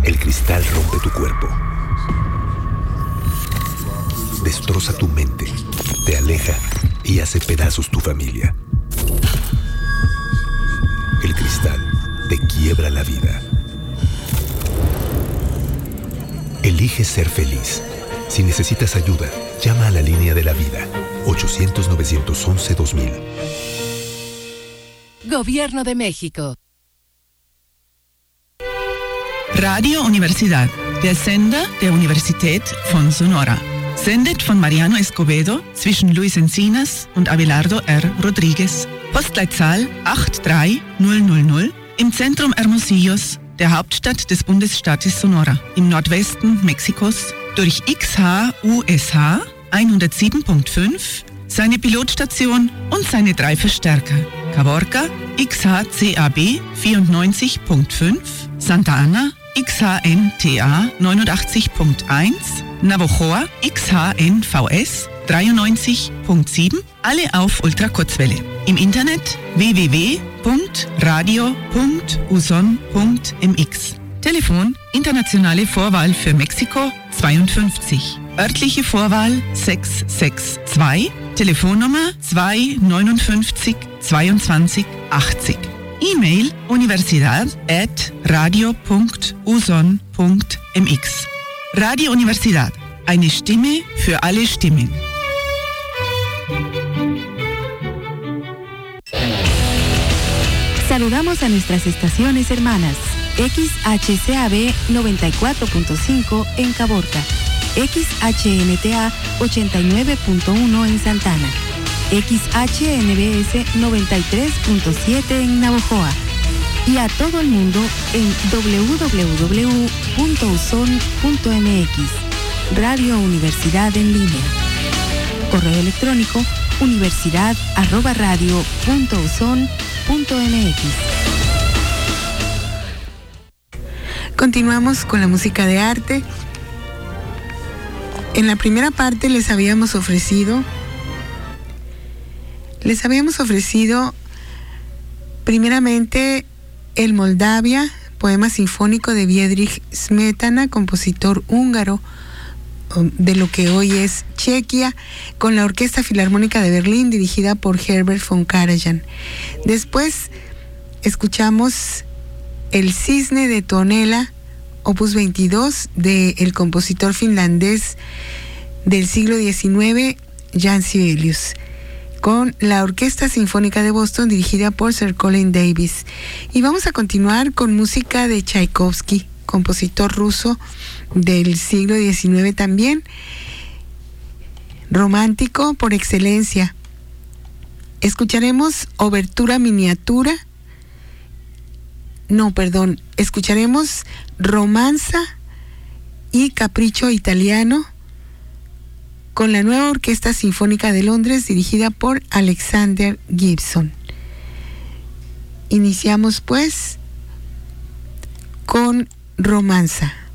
El cristal rompe tu cuerpo. Destroza tu mente, te aleja y hace pedazos tu familia. El cristal te quiebra la vida. Elige ser feliz. Si necesitas ayuda, llama a la línea de la vida. 800-911-2000. Gobierno de México. Radio Universidad, der Sender der Universität von Sonora. Sendet von Mariano Escobedo zwischen Luis Encinas und Abelardo R. Rodriguez. Postleitzahl 83000 im Zentrum Hermosillos, der Hauptstadt des Bundesstaates Sonora, im Nordwesten Mexikos, durch XHUSH 107.5, seine Pilotstation und seine 3 Verstärker. Caborca XHCAB 94.5, Santa Ana XHNTA 89.1, Navojoa XHNVS 93.7, alle auf Ultrakurzwelle. Im Internet www.radio.uson.mx. Telefon internationale Vorwahl für Mexiko 52, örtliche Vorwahl 662, Telefonnummer 259 22 80. E-Mail universidad@radio.uson.mx. Radio Universidad, eine Stimme für alle Stimmen. Saludamos a nuestras estaciones hermanas. XHCAB 94.5 en Caborca, XHNTA 89.1 en Santana, XHNBS 93.7 en Navojoa y a todo el mundo en www.uson.mx. Radio Universidad en línea. Correo electrónico universidad@radio.uson.mx. Continuamos con la música de arte. En la primera parte les habíamos ofrecido primeramente el Moldavia, poema sinfónico de Friedrich Smetana, compositor húngaro de lo que hoy es Chequia, con la Orquesta Filarmónica de Berlín dirigida por Herbert von Karajan. Después escuchamos El Cisne de Tuonela, opus 22, del compositor finlandés del siglo XIX, Jan Sibelius, con la Orquesta Sinfónica de Boston dirigida por Sir Colin Davis. Y vamos a continuar con música de Tchaikovsky, compositor ruso del siglo XIX también, romántico por excelencia. Escucharemos Obertura Miniatura. Escucharemos Romanza y Capricho Italiano con la nueva Orquesta Sinfónica de Londres dirigida por Alexander Gibson. Iniciamos pues con Romanza.